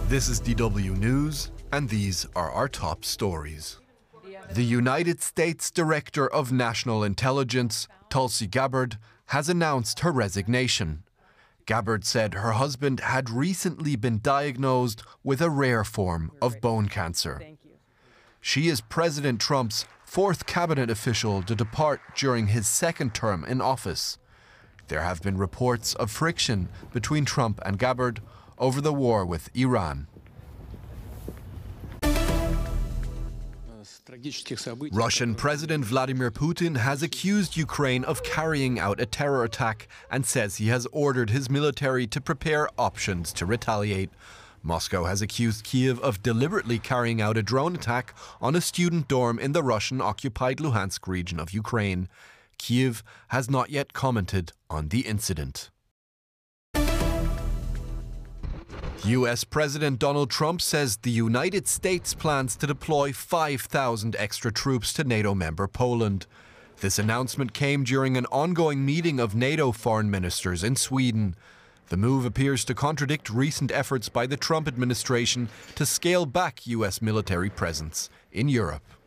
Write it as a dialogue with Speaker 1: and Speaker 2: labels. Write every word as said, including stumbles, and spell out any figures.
Speaker 1: This is D W News, and these are our top stories. The United States Director of National Intelligence, Tulsi Gabbard, has announced her resignation. Gabbard said her husband had recently been diagnosed with a rare form of bone cancer. She is President Trump's fourth cabinet official to depart during his second term in office. There have been reports of friction between Trump and Gabbard over the war with Iran. Russian President Vladimir Putin has accused Ukraine of carrying out a terror attack and says he has ordered his military to prepare options to retaliate. Moscow has accused Kyiv of deliberately carrying out a drone attack on a student dorm in the Russian-occupied Luhansk region of Ukraine. Kyiv has not yet commented on the incident. U S President Donald Trump says the United States plans to deploy five thousand extra troops to NATO member Poland. This announcement came during an ongoing meeting of NATO foreign ministers in Sweden. The move appears to contradict recent efforts by the Trump administration to scale back U S military presence in Europe.